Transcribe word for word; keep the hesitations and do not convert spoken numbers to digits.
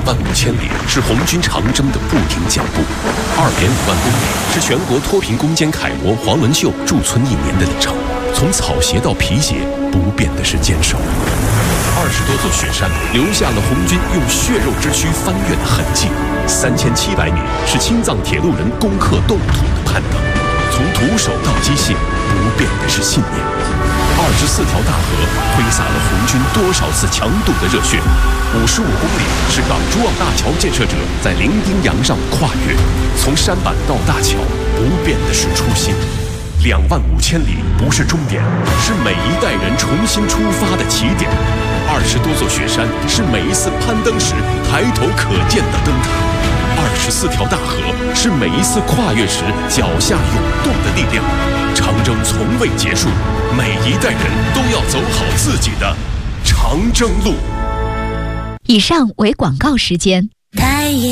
万五千里是红军长征的不停脚步，二点五万公里是全国脱贫攻坚楷模黄伦秀驻村一年的里程。从草鞋到皮鞋，不变的是坚守。二十多座雪山留下了红军用血肉之躯翻越的痕迹。三千七百米是青藏铁路人攻克冻土的攀登。从徒手到机械，不变的是信念。二十四条大河挥洒了红军多少次强渡的热血。五十五公里是港珠澳大桥建设者在伶仃洋上的跨越。从山板到大桥，不变的是初心。两万五千里不是终点，是每一代人重新出发的起点。二十多座雪山是每一次攀登时抬头可见的灯塔。二十四条大河是每一次跨越时脚下涌动的力量。长征从未结束，每一代人都要走好自己的长征路。 以上为广告时间。